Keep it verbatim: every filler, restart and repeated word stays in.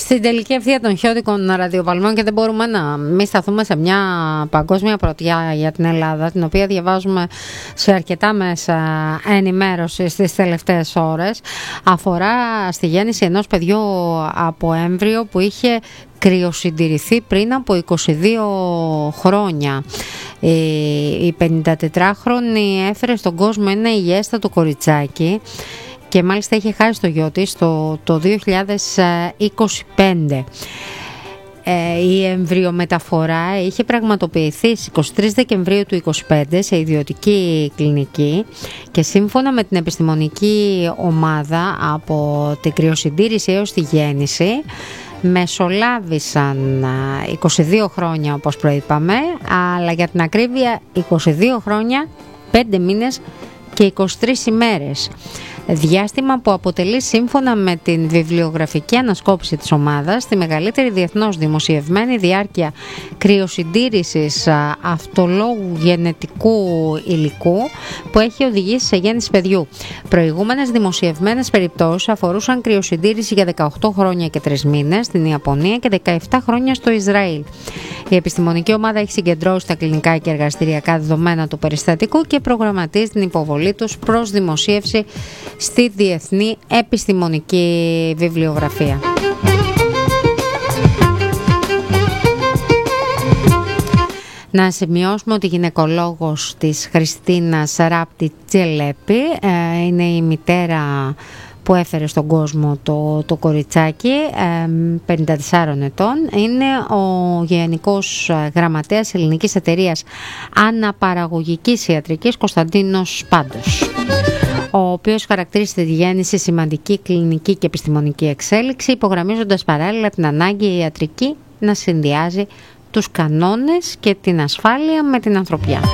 στην τελική ευθεία των χιώτικων ραδιοπαλμών και δεν μπορούμε να μην σταθούμε σε μια παγκόσμια πρωτιά για την Ελλάδα, την οποία διαβάζουμε σε αρκετά μέσα ενημέρωσης στις τελευταίες ώρες. Αφορά στη γέννηση ενός παιδιού από έμβριο που είχε κρυοσυντηρηθεί πριν από είκοσι δύο χρόνια. Η πενηντατετράχρονη έφερε στον κόσμο ένα υγιέστατο κοριτσάκι και μάλιστα είχε χάσει το γιο της το, το δύο χιλιάδες είκοσι πέντε. Ε, η εμβριομεταφορά είχε πραγματοποιηθεί στις είκοσι τρεις Δεκεμβρίου του είκοσι πέντε σε ιδιωτική κλινική και σύμφωνα με την επιστημονική ομάδα, από την κρυοσυντήρηση έως τη γέννηση μεσολάβησαν είκοσι δύο χρόνια, όπως προείπαμε, αλλά για την ακρίβεια είκοσι δύο χρόνια, πέντε μήνες και είκοσι τρεις ημέρες. Διάστημα που αποτελεί, σύμφωνα με την βιβλιογραφική ανασκόπηση της ομάδας, τη μεγαλύτερη διεθνώς δημοσιευμένη διάρκεια κρυοσυντήρησης αυτολόγου γενετικού υλικού που έχει οδηγήσει σε γέννηση παιδιού. Προηγούμενες δημοσιευμένες περιπτώσεις αφορούσαν κρυοσυντήρηση για δεκαοκτώ χρόνια και τρεις μήνες στην Ιαπωνία και δεκαεπτά χρόνια στο Ισραήλ. Η επιστημονική ομάδα έχει συγκεντρώσει τα κλινικά και εργαστηριακά δεδομένα του περιστατικού και προγραμματίζει την υποβολή τους προς δημοσίευση στη διεθνή επιστημονική βιβλιογραφία. Να σημειώσουμε ότι η γυναικολόγος της Χριστίνας Ράπτη Τσελέπη ε, είναι η μητέρα που έφερε στον κόσμο το, το κοριτσάκι, ε, πενήντα τεσσάρων ετών. Είναι ο Γενικός Γραμματέας Ελληνικής Εταιρείας Αναπαραγωγικής Ιατρικής Κωνσταντίνος Πάντος, ο οποίος χαρακτήρισε τη γέννηση σημαντική κλινική και επιστημονική εξέλιξη, υπογραμμίζοντας παράλληλα την ανάγκη η ιατρική να συνδυάζει τους κανόνες και την ασφάλεια με την ανθρωπιά.